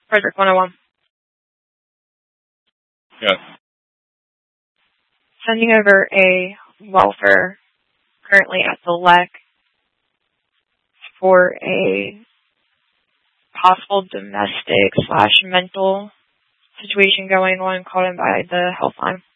Frederick 101. Yes. Sending over a welfare currently at the LEC for a possible domestic/mental situation going on, called in by the health line.